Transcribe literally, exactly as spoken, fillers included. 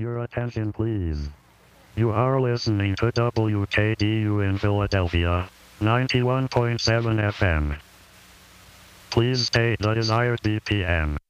Your attention please. You are listening to W K D U in Philadelphia, ninety-one point seven F M. Please state the desired B P M.